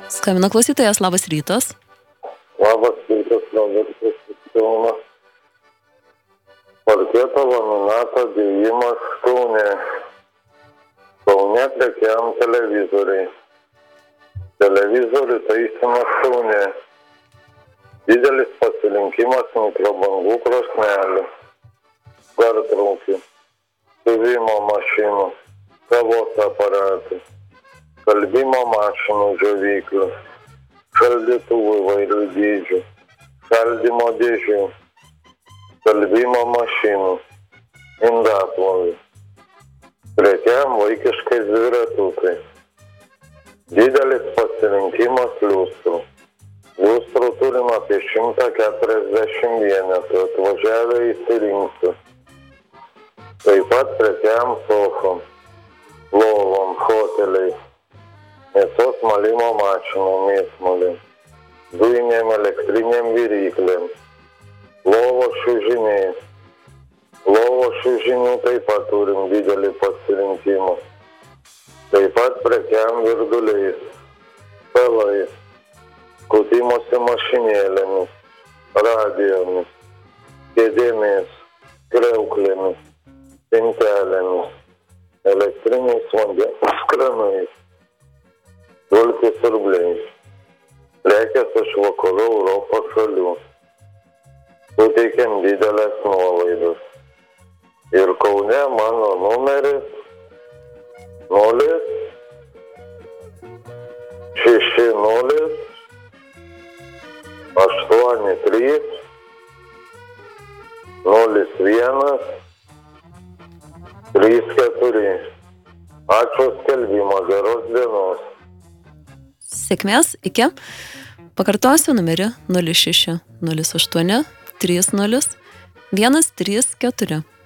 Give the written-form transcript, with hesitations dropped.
Skambina klausytojas, labas rytas. Labas rytas, Kauno. Parketo laminato dėjimas Kaune. Kaune prekiam televizoriai. Televizorių taisymas Kaune. Didelis pasirinkimas mikrobangų krosnelių, gartraukių, siuvimo mašinų, kavos aparatų, skalbimo mašinų džiovyklių, šaldytuvų įvairių dydžių, šaldymo dėžių, skalbimo mašinų, indaplovių. Prekiam vaikiškai dviratukai. Didelis pasirinkimas liustrų. Liustrų turim apie 140 vienetų, atvažiavę įsirinkti. Taip pat prekiam sofom, lovom, foteliais, mėsos malimo mašinom, mėsmolėm, dujinėm elektrinėm viryklėm, lovos šiužiniai. Lovos šiužinių taip pat turim didelį pasirinkimą. Taip pat prekiam virduliais, stalais, skutimosi mašinėlėmis, radijomis, kėdėmis, kriauklėmis, spintelėmis, elektriniais vandens kranais, dulkių siurbliais. Prekės iš vakarų Europos šalių. Suteikiam didelės nuolaidas. Ir Kaune mano numeris 060 83 01 34. Ačiū skelbimą, geros dienos. Sėkmės, iki. Pakartosiu numerį 06 08 30 134.